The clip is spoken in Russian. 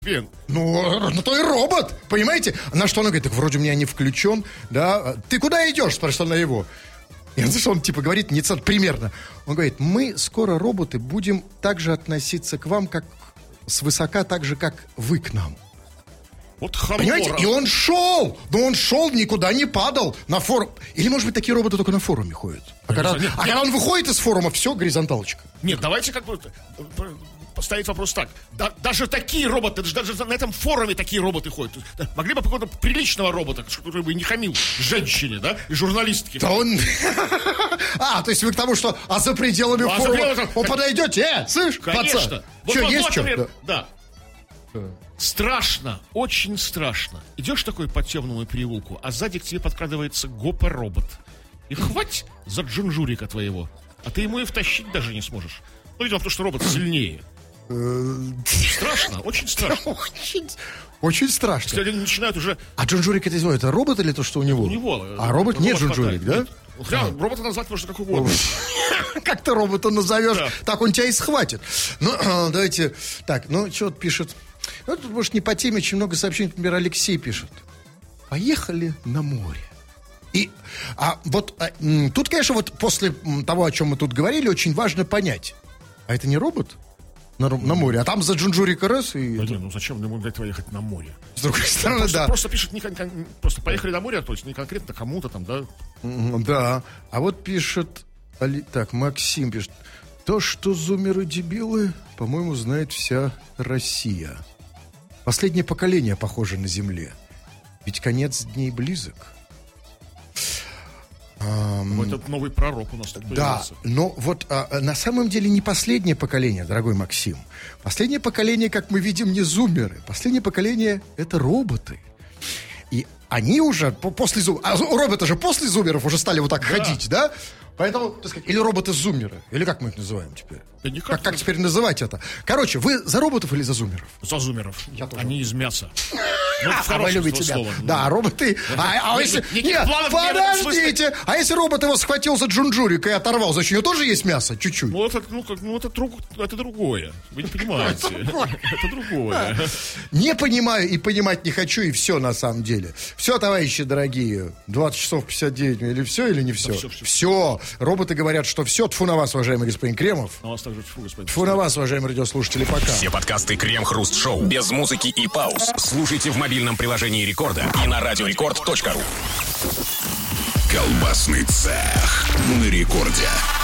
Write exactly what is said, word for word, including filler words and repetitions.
Ну, ну, то и робот, понимаете? На что он говорит, так вроде у меня не включен, да? Ты куда идешь, спрашивает она его. И он, он типа говорит, не примерно. Он говорит, мы скоро, роботы, будем так же относиться к вам, как свысока, так же, как вы к нам. Вот хамора. Понимаете? И он шел, но он шел, никуда не падал на форум. Или, может быть, такие роботы только на форуме ходят. А, когда, нет, а нет. когда он выходит из форума, все, горизонталочка. Нет, давайте как бы поставить вопрос так. Да, даже такие роботы, даже на этом форуме такие роботы ходят. Могли бы какого-то приличного робота, который бы не хамил женщине, да, и журналистке. Да он... А, то есть вы к тому, что а за пределами а форума за пределами... вы подойдете, э, слышь, конечно. пацан? Вот, Что, вот, есть вот, что? например, Да. да. Страшно, очень страшно. Идешь такой по темному переулку, а сзади к тебе подкрадывается гопа-робот. И хвать за джунжурика твоего. А ты ему и втащить даже не сможешь. Ну, видимо, потому что робот сильнее. Страшно, очень страшно. Очень, очень страшно. Если они начинают уже... А джунжурик это, это робот или то, что у него? У него. А робот нет джунжурик, да? Хотя робота назвать можно как угодно. Как ты робота назовешь, Да. так он тебя и схватит. Ну, давайте... Так, ну, что тут пишет? Ну, тут, может, не по теме, очень много сообщений. Например, Алексей пишет. Поехали на море. И а вот а, м, тут, конечно, вот после м, того, о чем мы тут говорили, очень важно понять. А это не робот на, на море? А там за джунжурика раз и... Да не, ну зачем ему для этого ехать на море? С другой стороны, Просто, да. просто пишет, не, кон- кон- просто поехали на море, то есть не конкретно кому-то там, да? М, Да. А вот пишет... Али- Так, Максим пишет. То, что зумеры дебилы, по-моему, знает вся Россия. Последнее поколение похоже на Земле. Ведь конец дней близок. Ну, это новый пророк у нас тут Да, появился. но вот а, на самом деле не последнее поколение, дорогой Максим. Последнее поколение, как мы видим, не зумеры. Последнее поколение — это роботы. И они уже по- после зумеров... А роботы же после зумеров уже стали вот так ходить, да? Поэтому, так сказать, или роботы-зумеры. Или как мы их называем теперь? Да никак Как, как не- теперь называть это? Короче, вы за роботов или за зумеров? За зумеров. Я тоже. Они из мяса. Ну, это в А вы хорошем любите смысле меня. слова. Да, роботы. А, а Нет, если... никаких Нет, планов нет в этом подождите. А если робот его схватил за джунжурик и оторвал, значит, у него тоже есть мясо? Чуть-чуть. Ну, это, ну, как, ну, это, друг, это другое. Вы не понимаете. Это другое. Не понимаю и понимать не хочу, и все на самом деле. Все, товарищи дорогие, двадцать часов пятьдесят девять, или все, или не все? Да, всё, всё. Все. Роботы говорят, что все. Тьфу на вас, уважаемый господин Кремов. На вас также тьфу, господин. Тьфу на вас, уважаемые радиослушатели, пока. Все подкасты Крем-Хруст-Шоу без музыки и пауз. Слушайте в мобильном приложении Рекорда и на радиорекорд точка ру. Колбасный цех на Рекорде.